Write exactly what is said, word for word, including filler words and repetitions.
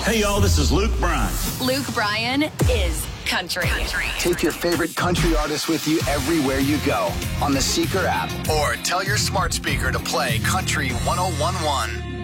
Hey, y'all, this is Luke Bryan. Luke Bryan is country. country. Take your favorite country artist with you everywhere you go on the Seeker app, or tell your smart speaker to play Country one oh one one.